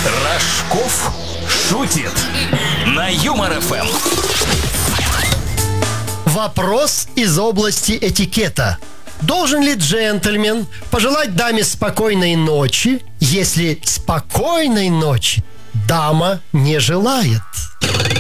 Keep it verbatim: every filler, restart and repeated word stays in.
Рожков шутит на Юмор эф эм. Вопрос из области этикета. Должен ли джентльмен пожелать даме спокойной ночи, если спокойной ночи дама не желает?